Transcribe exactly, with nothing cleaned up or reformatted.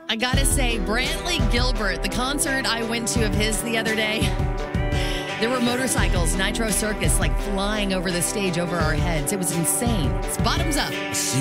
I gotta say, Brantley Gilbert, the concert I went to of his the other day, there were motorcycles, Nitro Circus, like flying over the stage over our heads. It was insane. It's bottoms up.